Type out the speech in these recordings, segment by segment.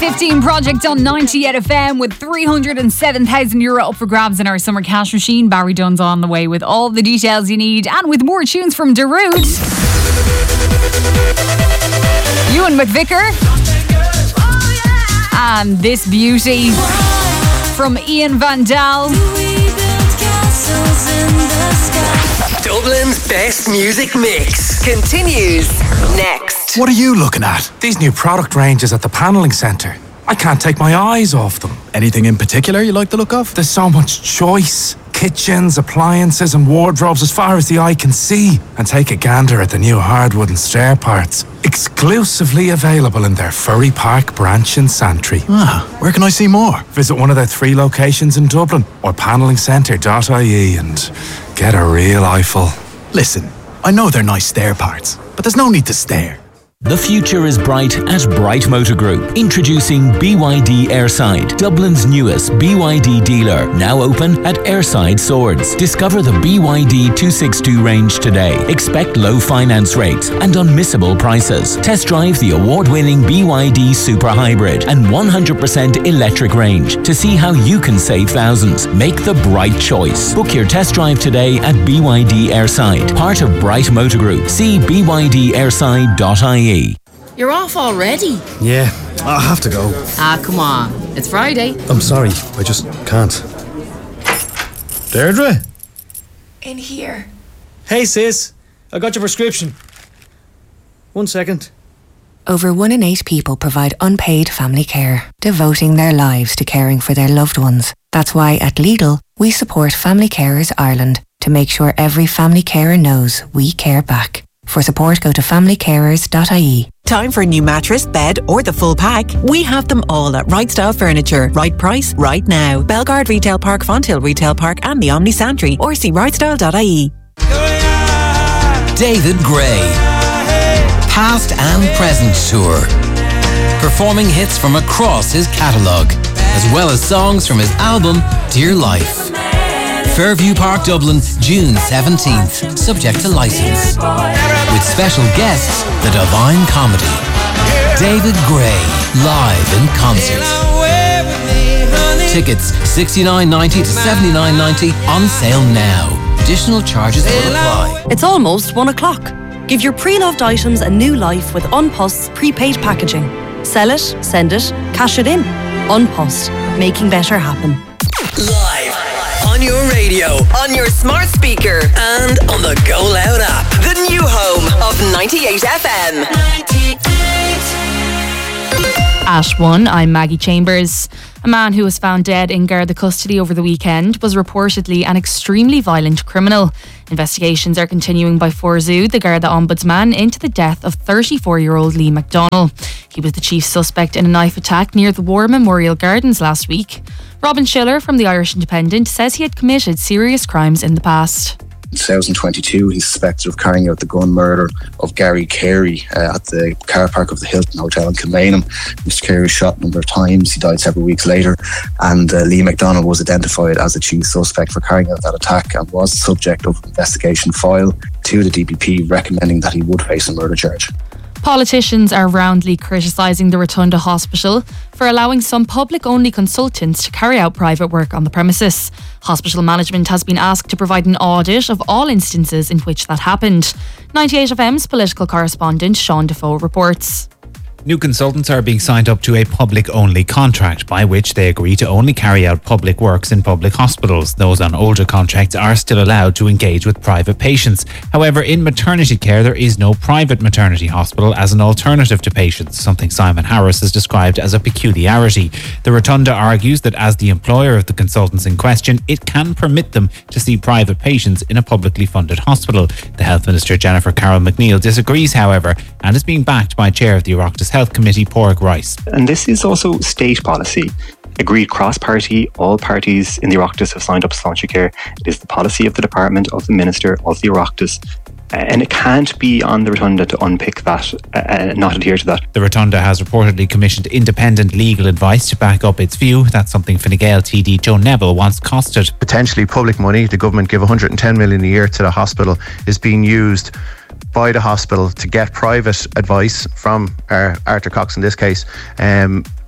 2015 project on 98 FM with €307,000 up for grabs in our summer cash machine. Barry Dunn's on the way with all the details you need and with more tunes from Darude. Ewan McVicker. And this beauty from Ian Van Dahl. Dublin's best music mix continues next. What are you looking at? These new product ranges at the Panelling Centre. I can't take my eyes off them. Anything in particular you like the look of? There's so much choice. Kitchens, appliances and wardrobes as far as the eye can see. And take a gander at the new hardwood and stair parts. Exclusively available in their Furry Park branch in Santry. Where can I see more? Visit one of their 3 locations in Dublin or panellingcentre.ie and get a real eyeful. Listen, I know they're nice stair parts, but there's no need to stare. The future is bright at Bright Motor Group. Introducing BYD Airside, Dublin's newest BYD dealer. Now open at Airside Swords. Discover the BYD 262 range today. Expect low finance rates and unmissable prices. Test drive the award-winning BYD Super Hybrid and 100% electric range to see how you can save thousands. Make the bright choice. Book your test drive today at BYD Airside, part of Bright Motor Group. See bydairside.ie. You're off already? Yeah, I have to go. Come on. It's Friday. I'm sorry, I just can't. Deirdre? In here. Hey sis, I got your prescription. 1 second. Over 1 in 8 people provide unpaid family care, devoting their lives to caring for their loved ones. That's why at Lidl, we support Family Carers Ireland to make sure every family carer knows we care back. For support, go to familycarers.ie. Time for a new mattress, bed or the full pack? We have them all at Right Style Furniture. Right price, right now. Belgard Retail Park, Fonthill Retail Park and the Omni Santry, or see rightstyle.ie. David Gray. Past and present tour. Performing hits from across his catalogue, as well as songs from his album Dear Life. Fairview Park, Dublin, June 17th, subject to licence. With special guests, The Divine Comedy. David Gray, live in concert. Tickets $69.90 to $79.90, on sale now. Additional charges will apply. It's almost 1 o'clock. Give your pre-loved items a new life with Unpost's prepaid packaging. Sell it, send it, cash it in. Unpost, making better happen. Live on your radio, on your smart speaker, and on the Go Loud app. The new home of 98 FM. 98. At 1, I'm Maggie Chambers. A man who was found dead in Garda custody over the weekend was reportedly an extremely violent criminal. Investigations are continuing by Forzoo, the Garda Ombudsman, into the death of 34-year-old Lee McDonnell. He was the chief suspect in a knife attack near the War Memorial Gardens last week. Robin Schiller from the Irish Independent says he had committed serious crimes in the past. In 2022, he's suspected of carrying out the gun murder of Gary Carey at the car park of the Hilton Hotel in Kilmainham. Mr. Carey was shot a number of times. He died several weeks later, and Lee McDonnell was identified as the chief suspect for carrying out that attack and was the subject of an investigation file to the DPP recommending that he would face a murder charge. Politicians are roundly criticising the Rotunda Hospital for allowing some public-only consultants to carry out private work on the premises. Hospital management has been asked to provide an audit of all instances in which that happened. 98FM's political correspondent Sean Defoe reports. New consultants are being signed up to a public-only contract by which they agree to only carry out public works in public hospitals. Those on older contracts are still allowed to engage with private patients. However, in maternity care, there is no private maternity hospital as an alternative to patients, something Simon Harris has described as a peculiarity. The Rotunda argues that as the employer of the consultants in question, it can permit them to see private patients in a publicly funded hospital. The Health Minister, Jennifer Carroll McNeil, disagrees, however, and is being backed by Chair of the Oireachtas Health Committee, Pádraig Rice. And this is also state policy. Agreed cross-party, all parties in the Oireachtas have signed up to Sláintecare. It is the policy of the Department, of the Minister, of the Oireachtas. And it can't be on the Rotunda to unpick that and not adhere to that. The Rotunda has reportedly commissioned independent legal advice to back up its view. That's something Fine Gael TD Joe Neville wants costed. Potentially public money, the government give 110 million a year to the hospital, is being used by the hospital to get private advice from Arthur Cox in this case,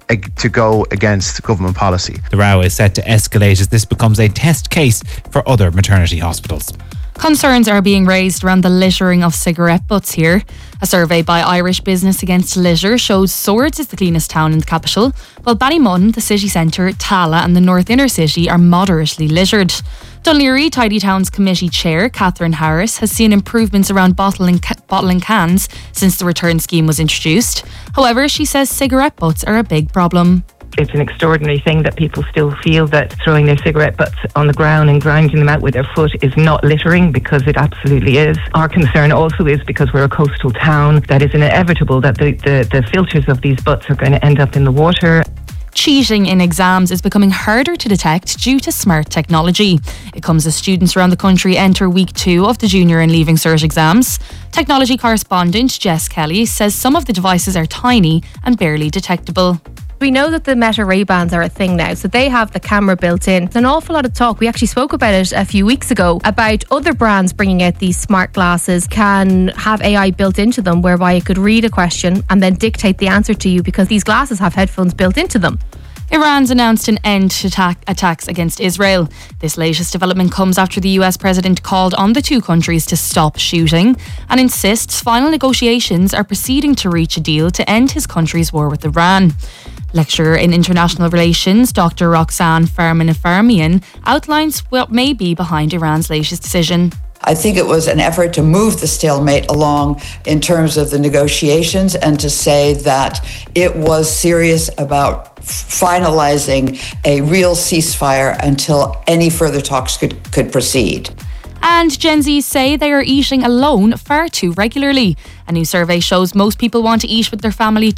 to go against government policy. The row is set to escalate as this becomes a test case for other maternity hospitals. Concerns are being raised around the littering of cigarette butts here. A survey by Irish Business Against Litter shows Swords is the cleanest town in the capital, while Ballymun, the city centre, Tala and the North Inner City are moderately littered. Dunleary Tidy Towns Committee Chair Catherine Harris has seen improvements around bottling cans since the return scheme was introduced. However, she says cigarette butts are a big problem. It's an extraordinary thing that people still feel that throwing their cigarette butts on the ground and grinding them out with their foot is not littering, because it absolutely is. Our concern also is, because we're a coastal town, that it's inevitable that the filters of these butts are going to end up in the water. Cheating in exams is becoming harder to detect due to smart technology. It comes as students around the country enter week 2 of the Junior and Leaving Cert exams. Technology correspondent Jess Kelly says some of the devices are tiny and barely detectable. We know that the Meta Ray-Bans are a thing now, so they have the camera built in. There's an awful lot of talk. We actually spoke about it a few weeks ago about other brands bringing out these smart glasses can have AI built into them, whereby it could read a question and then dictate the answer to you, because these glasses have headphones built into them. Iran's announced an end to attacks against Israel. This latest development comes after the US president called on the two countries to stop shooting and insists final negotiations are proceeding to reach a deal to end his country's war with Iran. Lecturer in International Relations, Dr. Roxanne Farman-Farmian outlines what may be behind Iran's latest decision. I think it was an effort to move the stalemate along in terms of the negotiations, and to say that it was serious about finalizing a real ceasefire until any further talks could proceed. And Gen Zs say they are eating alone far too regularly. A new survey shows most people want to eat with their family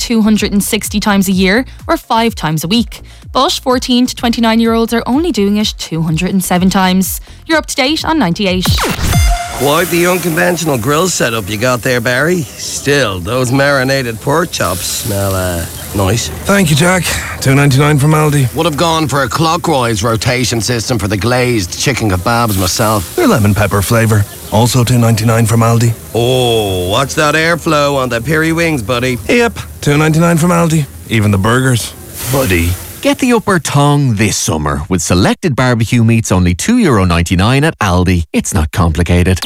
260 times a year or 5 times a week. But 14 to 29-year-olds are only doing it 207 times. You're up to date on 98. Quite the unconventional grill setup you got there, Barry. Still, those marinated pork chops smell nice. Thank you, Jack. $2.99 from Aldi. Would have gone for a clockwise rotation system for the glazed chicken kebabs myself. They're lemon pepper flavour. Also $2.99 from Aldi. Oh, watch that airflow on the peri wings, buddy. Yep, $2.99 from Aldi. Even the burgers. Buddy. Get the upper tongue this summer with selected barbecue meats only €2.99 at Aldi. It's not complicated.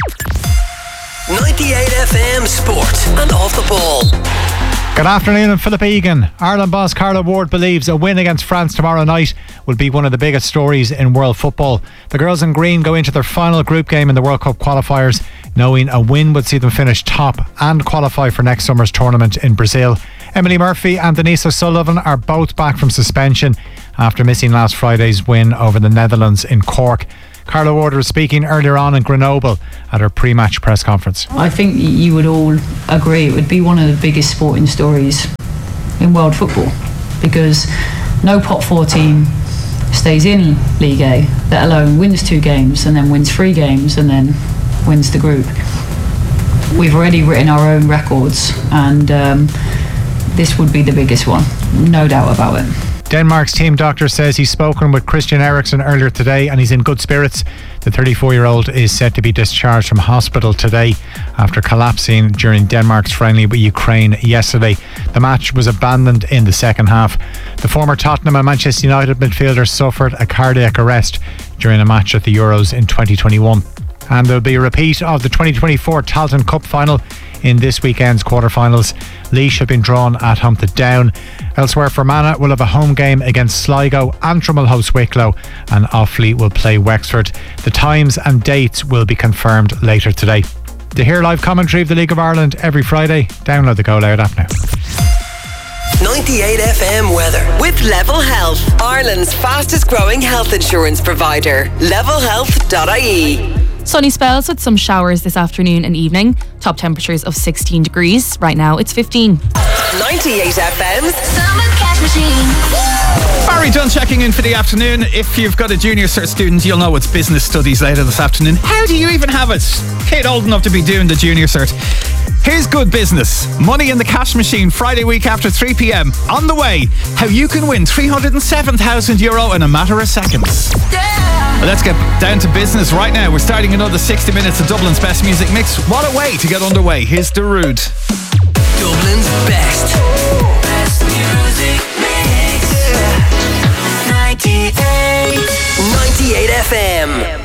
98 FM Sport and Off the Ball. Good afternoon, I'm Philip Egan. Ireland boss Carla Ward believes a win against France tomorrow night will be one of the biggest stories in world football. The girls in green go into their final group game in the World Cup qualifiers, knowing a win would see them finish top and qualify for next summer's tournament in Brazil. Emily Murphy and Denise O'Sullivan are both back from suspension after missing last Friday's win over the Netherlands in Cork. Carla Ward was speaking earlier on in Grenoble at her pre-match press conference. I think you would all agree it would be one of the biggest sporting stories in world football, because no pot 4 team stays in Ligue A, let alone wins 2 games and then wins 3 games and then wins the group. We've already written our own records, and this would be the biggest one, no doubt about it. Denmark's team doctor says he's spoken with Christian Eriksen earlier today and he's in good spirits. The 34-year-old is set to be discharged from hospital today after collapsing during Denmark's friendly with Ukraine yesterday. The match was abandoned in the second half. The former Tottenham and Manchester United midfielder suffered a cardiac arrest during a match at the Euros in 2021. And there'll be a repeat of the 2024 Tailteann Cup final in this weekend's quarterfinals. Laois have been drawn at Humpton Down. Elsewhere, Fermanagh will have a home game against Sligo, Antrim will host Wicklow and Offaly will play Wexford. The times and dates will be confirmed later today. To hear live commentary of the League of Ireland every Friday, download the Go Loud app now. 98 FM weather with Level Health, Ireland's fastest growing health insurance provider. levelhealth.ie. Sunny spells with some showers this afternoon and evening. Top temperatures of 16 degrees. Right now it's 15. 98 FM's Summer Cash Machine. Barry Dunn checking in for the afternoon. If you've got a junior cert student, you'll know it's business studies later this afternoon. How do you even have it? Kid old enough to be doing the junior cert. Here's good business. Money in the cash machine Friday week after 3 p.m. On the way, how you can win €307,000 in a matter of seconds. Well, let's get down to business right now. We're starting another 60 minutes of Dublin's best music mix. What a way to get underway. Here's Darude. Dublin's best music mix. FM.